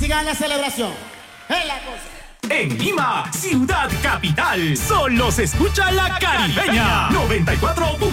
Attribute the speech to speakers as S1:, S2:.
S1: sigan la celebración. Es la cosa.
S2: En Lima, ciudad capital, solo se escucha la caribeña. 94.1